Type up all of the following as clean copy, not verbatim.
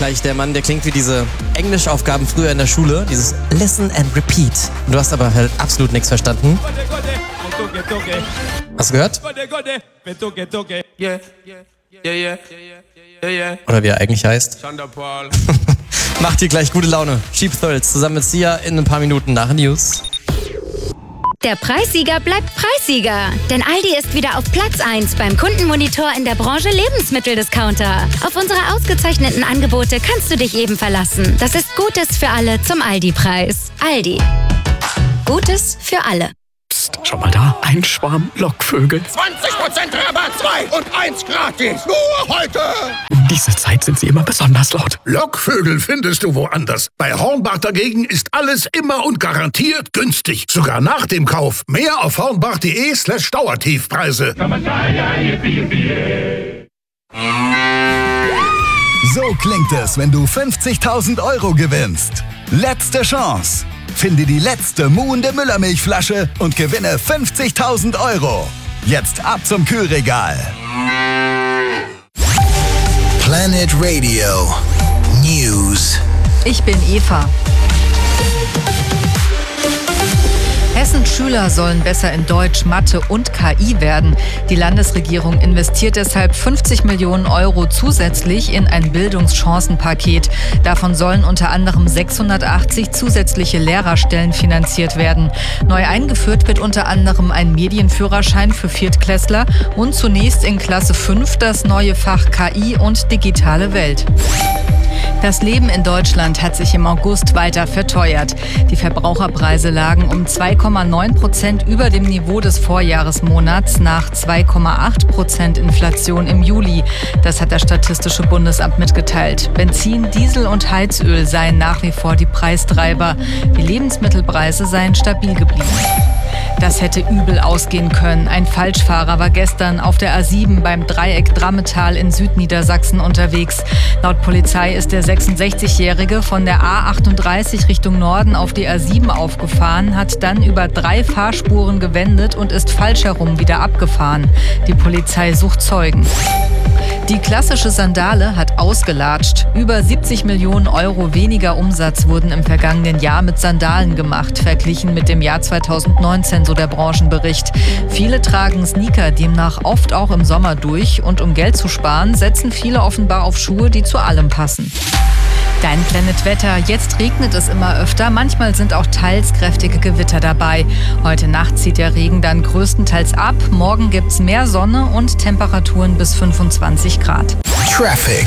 gleich der Mann, der klingt wie diese Englischaufgaben früher in der Schule. Dieses Listen and Repeat. Du hast aber halt absolut nichts verstanden. Hast du gehört? Oder wie er eigentlich heißt. Macht dir gleich gute Laune. Cheap Thrills zusammen mit Sia in ein paar Minuten nach News. Der Preissieger bleibt Preissieger. Denn Aldi ist wieder auf Platz 1 beim Kundenmonitor in der Branche Lebensmitteldiscounter. Auf unsere ausgezeichneten Angebote kannst du dich eben verlassen. Das ist Gutes für alle zum Aldi-Preis. Aldi. Gutes für alle. Psst, schau mal da. Ein Schwarm Lockvögel. 20% Rabatt, 2 und 1 gratis. Nur heute. Um diese Zeit sind sie immer besonders laut. Lockvögel findest du woanders. Bei Hornbach dagegen ist alles immer und garantiert günstig. Sogar nach dem Kauf. Mehr auf hornbach.de/Dauertiefpreise. So klingt es, wenn du 50.000 € gewinnst. Letzte Chance. Finde die letzte muhende Müllermilchflasche und gewinne 50.000 €. Jetzt ab zum Kühlregal. Planet Radio News. Ich bin Eva. Hessens Schüler sollen besser in Deutsch, Mathe und KI werden. Die Landesregierung investiert deshalb 50 Millionen € zusätzlich in ein Bildungschancenpaket. Davon sollen unter anderem 680 zusätzliche Lehrerstellen finanziert werden. Neu eingeführt wird unter anderem ein Medienführerschein für Viertklässler und zunächst in Klasse 5 das neue Fach KI und digitale Welt. Das Leben in Deutschland hat sich im August weiter verteuert. Die Verbraucherpreise lagen um 2,9% über dem Niveau des Vorjahresmonats nach 2,8% Inflation im Juli. Das hat das Statistische Bundesamt mitgeteilt. Benzin, Diesel und Heizöl seien nach wie vor die Preistreiber. Die Lebensmittelpreise seien stabil geblieben. Das hätte übel ausgehen können. Ein Falschfahrer war gestern auf der A7 beim Dreieck Drammetal in Südniedersachsen unterwegs. Laut Polizei ist der 66-Jährige von der A38 Richtung Norden auf die A7 aufgefahren, hat dann über 3 Fahrspuren gewendet und ist falsch herum wieder abgefahren. Die Polizei sucht Zeugen. Die klassische Sandale hat ausgelatscht. Über 70 Millionen € weniger Umsatz wurden im vergangenen Jahr mit Sandalen gemacht, verglichen mit dem Jahr 2019, so der Branchenbericht. Viele tragen Sneaker demnach oft auch im Sommer durch und um Geld zu sparen, setzen viele offenbar auf Schuhe, die zu allem passen. Dein Planet Wetter. Jetzt regnet es immer öfter. Manchmal sind auch teils kräftige Gewitter dabei. Heute Nacht zieht der Regen dann größtenteils ab. Morgen gibt's mehr Sonne und Temperaturen bis 25 Grad. Traffic.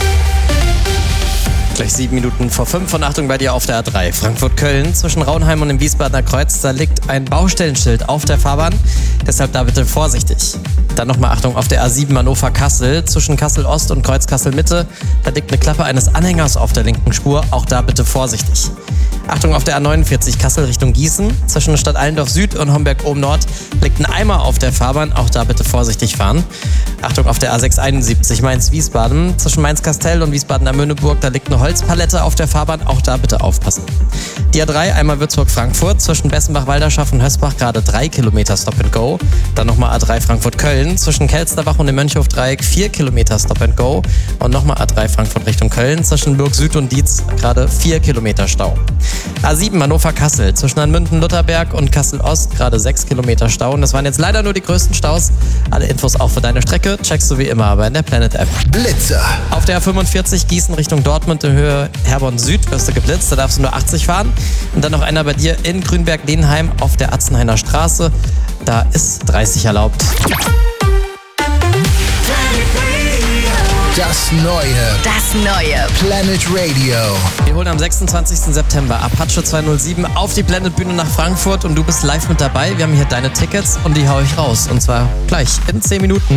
Gleich 7 Minuten vor 5 und Achtung bei dir auf der A3. Frankfurt-Köln zwischen Raunheim und dem Wiesbadener Kreuz. Da liegt ein Baustellenschild auf der Fahrbahn. Deshalb da bitte vorsichtig. Dann nochmal Achtung auf der A7 Hannover-Kassel zwischen Kassel-Ost und Kreuz-Kassel-Mitte. Da liegt eine Klappe eines Anhängers auf der linken Spur. Auch da bitte vorsichtig. Achtung auf der A49 Kassel Richtung Gießen. Zwischen Stadt Allendorf Süd und Homberg oben Nord liegt ein Eimer auf der Fahrbahn. Auch da bitte vorsichtig fahren. Achtung auf der A671 Mainz-Wiesbaden. Zwischen Mainz-Kastell und Wiesbaden-Möhneburg. Da liegt eine Holzpalette auf der Fahrbahn. Auch da bitte aufpassen. Die A3 einmal Würzburg-Frankfurt. Zwischen Bessenbach-Walderschaff und Hösbach gerade 3 Kilometer Stop and Go. Dann nochmal A3 Frankfurt-Köln. Zwischen Kelsterbach und dem Mönchhof-Dreieck 4 Kilometer Stop and Go. Und nochmal A3 Frankfurt Richtung Köln. Zwischen Burg Süd und Dietz gerade 4 Kilometer Stau. A7 Hannover-Kassel zwischen Anmünden-Lutherberg und Kassel-Ost gerade 6 Kilometer Stau. Und das waren jetzt leider nur die größten Staus. Alle Infos auch für deine Strecke checkst du wie immer aber in der Planet App. Blitzer. Auf der A45 Gießen Richtung Dortmund in Höhe Herborn Süd wirst du geblitzt. Da darfst du nur 80 fahren. Und dann noch einer bei dir in Grünberg-Lenheim auf der Atzenhainer Straße. Da ist 30 erlaubt. Das neue Planet Radio. Wir holen am 26. September Apache 207 auf die Planet-Bühne nach Frankfurt und du bist live mit dabei. Wir haben hier deine Tickets und die hau ich raus. Und zwar gleich in 10 Minuten.